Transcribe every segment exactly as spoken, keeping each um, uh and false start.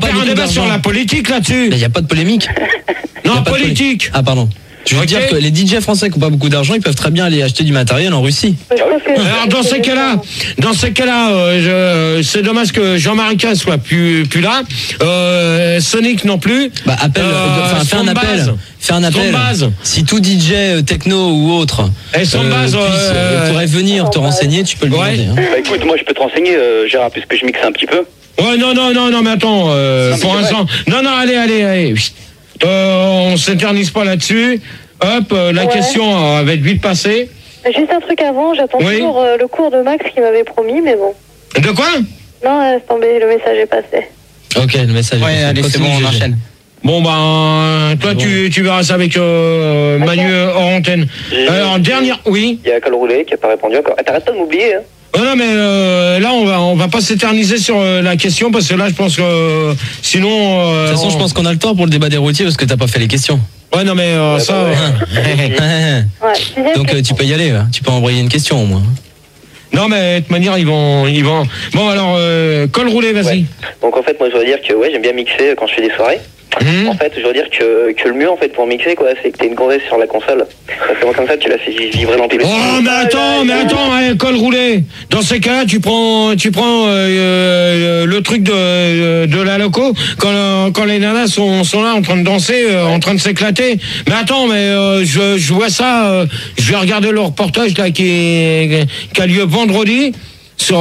faire un débat sur la politique là-dessus. Il n'y a pas de polémique. Non, politique. Ah, pardon. Je veux okay. dire que les D J français qui n'ont pas beaucoup d'argent, ils peuvent très bien aller acheter du matériel en Russie. Alors dans ces cas-là, dans ces cas-là, euh, c'est dommage que Jean-Marie K soit plus plus là, euh, Sonic non plus. Bah appelle, euh, enfin fais un appel, base. fais un appel. Base. Si tout D J techno ou autre et son euh, base, puisse, euh, pourrait venir te renseigner, tu peux le ouais. demander. Hein. Bah écoute, moi je peux te renseigner, euh, Gérard, puisque je mixe un petit peu. Ouais non non non non mais attends, euh, non, mais pour l'instant, non non allez allez allez. Euh, on s'éternise pas là-dessus. Hop, euh, la ouais. question euh, va être vite passée. Juste un truc avant, j'attends oui. toujours euh, le cours de Max qui m'avait promis, mais bon. De quoi? Non, laisse tomber, le message est passé. Ok, le message ouais, est passé. Allez, c'est bon, on enchaîne. Bon, ben, toi, bon. tu, tu verras ça avec euh, Manu okay. hors antenne. Alors, dernière, oui. Il y a Col Roulé qui n'a pas répondu encore. Ah, t'arrêtes pas de m'oublier, hein. Oh non mais euh, là on va on va pas s'éterniser sur euh, la question parce que là je pense que euh, sinon euh, de toute façon on... je pense qu'on a le temps pour le débat des routiers parce que t'as pas fait les questions. Ouais non mais euh, ouais, ça bah, ouais. ouais. Donc euh, tu peux y aller là. Tu peux envoyer une question au moins. Non mais de toute manière ils vont ils vont bon alors euh, Col Roulé vas-y. Ouais. Donc en fait moi je dois dire que ouais j'aime bien mixer quand je fais des soirées. Mmh. En fait, je veux dire que, que le mieux en fait pour mixer quoi, c'est que t'aies une gonzesse sur la console. Parce que moi comme ça, tu la fais vibrer dans tes Oh mais attends, mais attends, hein, Col Roulé. Dans ces cas-là, tu prends, tu prends euh, euh, le truc de de la loco quand quand les nanas sont sont là en train de danser, euh, en train de s'éclater. Mais attends, mais euh, je je vois ça. Euh, je vais regarder le reportage là qui est, qui a lieu vendredi sur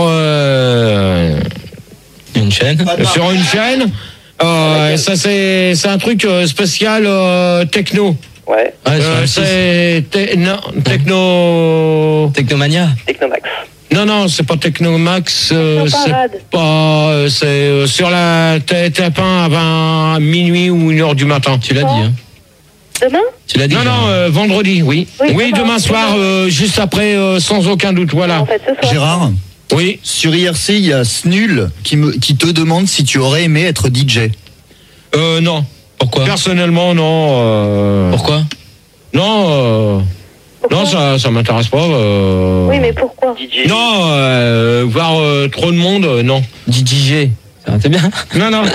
euh, une chaîne. Sur une chaîne. Euh, ça c'est c'est un truc euh, spécial euh, techno. Ouais. Euh, c'est te, non, techno. Technomania. Technomax. Non non, c'est pas Technomax. Euh, c'est pas. Euh, c'est euh, sur la T un avant à minuit ou une heure du matin. Tu l'as dit. Hein. Demain? Tu l'as dit. Non non, euh, vendredi, oui. Oui, oui demain, demain soir, euh, juste après, euh, sans aucun doute. Voilà. En fait, ce soir. Gérard. Oui. Sur I R C, il y a Snul qui, me, qui te demande si tu aurais aimé être D J. Euh, non. Pourquoi? Personnellement, non. Euh... Pourquoi? Non, euh... pourquoi? non, ça, ça m'intéresse pas. Euh... Oui, mais pourquoi? D J. Non, euh, voir euh, trop de monde, euh, non. D J. C'est bien. Non, non.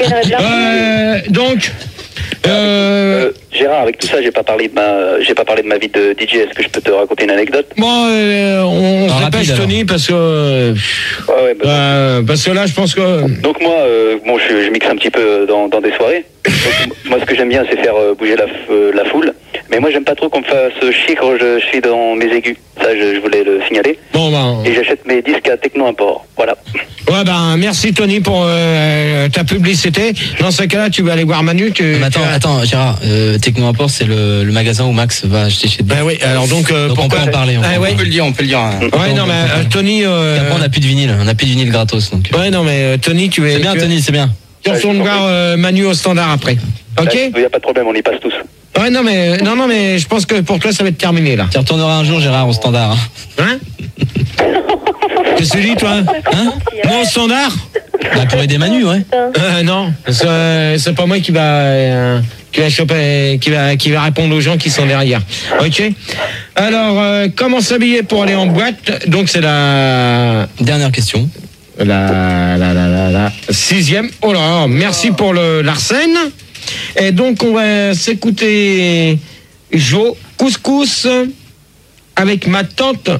euh, donc. Euh... Euh, Gérard, avec tout ça, j'ai pas parlé de ma, j'ai pas parlé de ma vie de D J. Est-ce que je peux te raconter une anecdote? Bon, euh, on se dépêche, Tony, parce que euh, ouais, ouais, bah, euh, parce que là, je pense que. Donc moi, euh, bon, je, je mixe un petit peu dans, dans des soirées. Donc, moi, ce que j'aime bien, c'est faire euh, bouger la, euh, la foule. Mais moi, j'aime pas trop qu'on me fasse chier quand je, je suis dans mes aigus. Ça, je, je voulais le signaler. Bon, ben. Et j'achète mes disques à Techno Import. Voilà. Ouais, ben, merci Tony pour euh, ta publicité. Dans ce cas-là, tu vas aller voir Manu. Tu, mais attends, tu... attends, Gérard. Euh, Techno Import, c'est le, le magasin où Max va acheter chez. Ben oui. Alors donc, euh, donc pourquoi... on peut en parler. On, ah, peut, ouais. on peut le dire, on peut le dire. Hein. Ouais, non, mais euh, Tony. Euh... Après, on n'a plus de vinyle. On n'a plus de vinyle gratos. Donc. Ouais, non, mais euh, Tony, tu es. C'est bien, tu Tony, c'est bien. Tu retournes voir euh, Manu au standard après. Ok. Il n'y a pas de problème, on y passe tous. Ouais, non, mais non, non, mais je pense que pour toi, ça va être terminé là. Tu retourneras un jour, Gérard, au standard. Hein? Qu'est-ce que tu dis, toi? Hein? Moi, au standard? Bah, pour aider Manu, ouais. Euh, non, c'est, c'est pas moi qui va, euh, qui va choper, qui va, qui va répondre aux gens qui sont derrière. Ok. Alors, euh, comment s'habiller pour aller en boîte? Donc, c'est la dernière question. La, la, la, la, la sixième. Oh là, merci pour le l'arsène. Et donc, on va s'écouter Jo Couscous avec ma tante.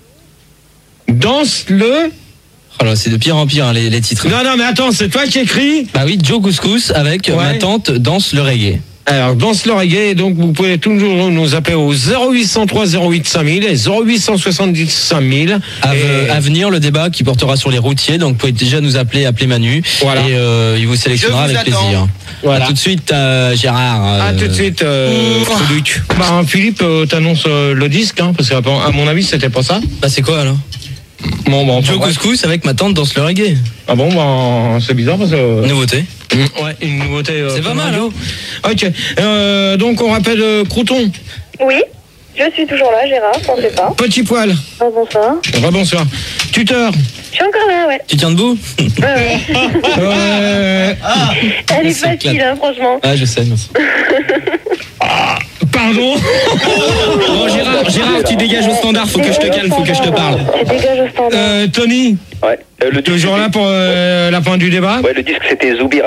Danse le. Oh là, c'est de pire en pire, hein, les, les titres. Non, non, mais attends, c'est toi qui écris? Bah oui, Joe Couscous avec ouais. Ma tante danse le reggae. Alors, danse le reggae, donc vous pouvez toujours nous appeler au zéro huit cent trois zéro huit cinq mille et zéro huit cent soixante-dix cinq mille. À, et... à venir, le débat qui portera sur les routiers, donc vous pouvez déjà nous appeler, appeler Manu. Voilà. Et euh, il vous sélectionnera avec attends. plaisir. Voilà. À tout de suite, euh, Gérard. Euh... À tout de suite, euh, Luc. Bah, Philippe, euh, t'annonce euh, le disque, hein, parce qu'à à mon avis, c'était pas ça. Bah, c'est quoi alors? Bon, bon, Joe Couscous avec ma tante danse le reggae. Ah bon, bah, c'est bizarre parce que. Nouveauté. Mmh, ouais, une nouveauté. Euh, c'est pas mal, hein. Ok. Euh, donc, on rappelle euh, Crouton. Oui, je suis toujours là, Gérard, t'en fais pas. Petit poil. Oh, bonsoir. Rebonsoir. Tuteur. Je suis encore là, ouais. Tu tiens debout? Ouais, ouais. euh... ah, Elle est facile, hein, franchement. Ah, je sais, merci. Ah, pardon. Bon, Gérard, Gérard, tu dégages au standard, faut que je te calme, faut que je te parle. Tu dégages au standard. Euh, Tony. Ouais. Euh, le Toujours là pour euh, la fin du débat. Ouais, le disque c'était Zoubir.